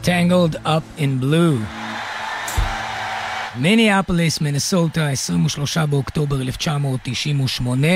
Tangled Up in Blue. מיניאפוליס, מינסוטה, 23 באוקטובר 1998.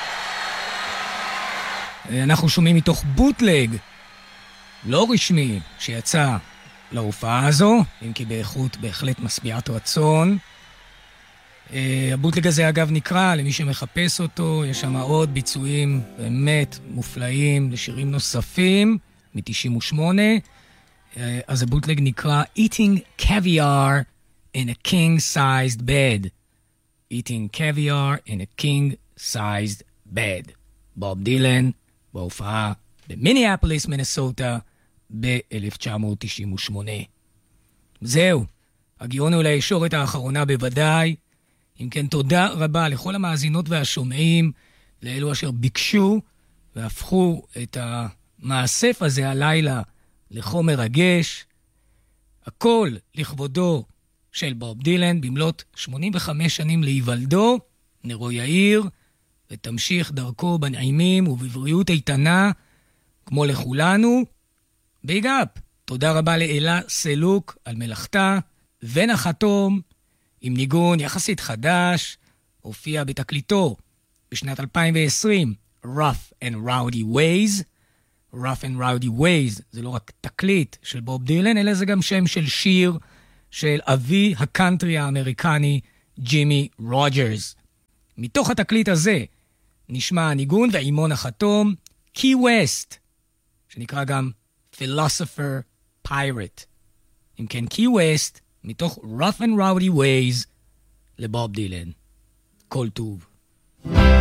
אנחנו שומעים מתוך בוטלג לא רשמי שיצא להופעה הזו, אם כי באיכות בהחלט משביעת רצון. הבוטלג הזה אגב נקרא, למי שמחפש אותו, יש שם עוד ביצועים באמת מופלאים לשירים נוספים מ-98. אז הבוטלג נקרא Eating Caviar in a King-Sized Bed. Eating Caviar in a King-Sized Bed. בוב דילן בהופעה במיניאפוליס, מינסוטה ב-1998. זהו, הגיעון הוא לישורת האחרונה בוודאי. אם כן, תודה רבה לכל המאזינות והשומעים, לאלו אשר ביקשו והפכו את המאסף הזה הלילה לחומר רגש. הכל לכבודו של בוב דילן, במלאת 85 שנים להיוולדו. נרו יאיר, ותמשיך דרכו בנעימים ובבריאות איתנה, כמו לכולנו. ביג אפ. תודה רבה לאלה סלוק על מלאכתה, ונחתום עם ניגון יחסית חדש, הופיע בתקליטו בשנת 2020, Rough and Rowdy Ways. Rough and Rowdy Ways זה לא רק תקליט של בוב דילן, אלא זה גם שם של שיר של אבי הקאנטרי האמריקני, ג'ימי רוג'רס. מתוך התקליט הזה נשמע הניגון ועימון החתום, Key West, שנקרא גם Philosopher Pirate. אם כן, Key West, מתוך Rough and Rowdy Ways, לבוב דילן. כל טוב.